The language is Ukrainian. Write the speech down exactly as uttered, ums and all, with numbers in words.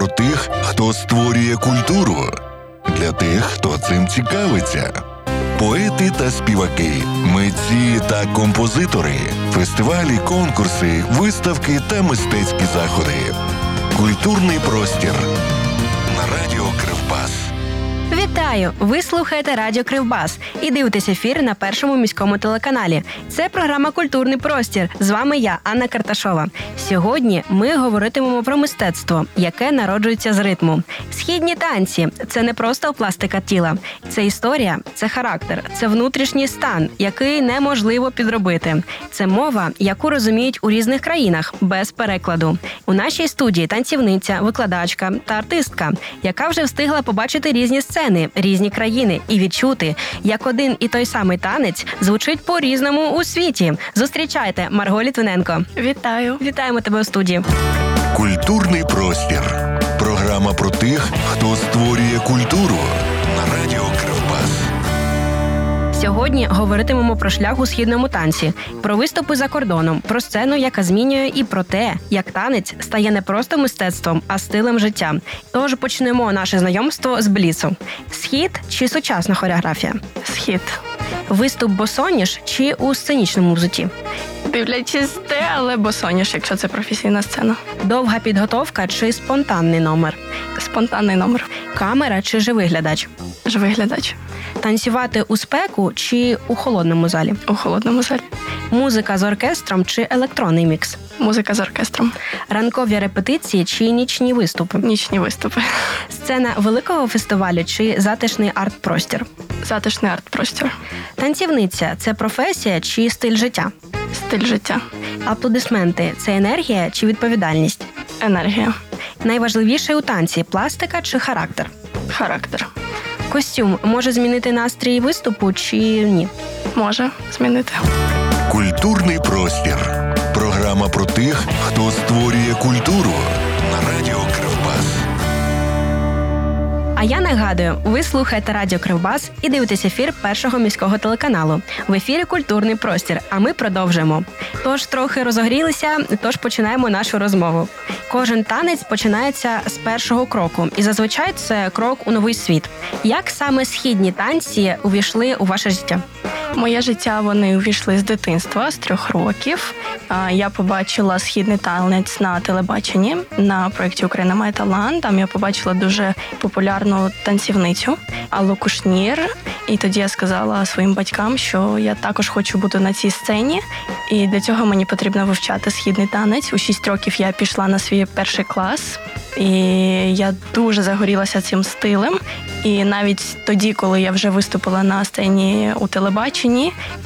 про тих, хто створює культуру. Для тих, хто цим цікавиться. Поети та співаки, митці та композитори, фестивалі, конкурси, виставки та мистецькі заходи. Культурний простір на радіо Кривбас. Вітаю! Ви слухаєте Радіо Кривбас і дивитесь ефір на Першому міському телеканалі. Це програма «Культурний простір». З вами я, Анна Карташова. Сьогодні ми говоритимемо про мистецтво, яке народжується з ритму. Східні танці – це не просто пластика тіла. Це історія, це характер, це внутрішній стан, який неможливо підробити. Це мова, яку розуміють у різних країнах, без перекладу. У нашій студії танцівниця, викладачка та артистка, яка вже встигла побачити різні сцени, різні країни і відчути, як один і той самий танець звучить по-різному у світі. Зустрічайте, Марго Літвиненко. Вітаю. Вітаємо тебе у студії. Культурний простір. Програма про тих, хто створює культуру на радіо Кривбас. Сьогодні говоритимемо про шлях у східному танці, про виступи за кордоном, про сцену, яка змінює, і про те, як танець стає не просто мистецтвом, а стилем життя. Тож почнемо наше знайомство з бліцу. Схід чи сучасна хореографія? Схід. Виступ босоніж чи у сценічному взутті? Дивлячись те, але босоніж, якщо це професійна сцена. Довга підготовка чи спонтанний номер? Спонтанний номер. Камера чи живий глядач? Живий глядач. Танцювати у спеку чи у холодному залі? У холодному залі. Музика з оркестром чи електронний мікс? Музика з оркестром. Ранкові репетиції чи нічні виступи? Нічні виступи. Сцена великого фестивалю чи затишний арт-простір? Затишний арт-простір. Танцівниця – це професія чи стиль життя? Стиль життя. Аплодисменти – це енергія чи відповідальність? Енергія. Найважливіше у танці – пластика чи характер? Характер. Костюм може змінити настрій виступу чи ні? Може змінити. Культурний простір. Програма про тих, хто створює культуру на радіо Кривбас. А я нагадую, ви слухаєте Радіо Кривбас і дивитесь ефір Першого міського телеканалу. В ефірі «Культурний простір», а ми продовжуємо. Тож трохи розогрілися, тож починаємо нашу розмову. Кожен танець починається з першого кроку, і зазвичай це крок у новий світ. Як саме східні танці увійшли у ваше життя? Моє життя вони увійшли з дитинства, з трьох років. Я побачила східний танець на телебаченні, на проєкті «Україна має талант». Там я побачила дуже популярну танцівницю Аллу Кушнір. І тоді я сказала своїм батькам, що я також хочу бути на цій сцені. І для цього мені потрібно вивчати східний танець. У шість років я пішла на свій перший клас. І я дуже загорілася цим стилем. І навіть тоді, коли я вже виступила на сцені у телебаченні,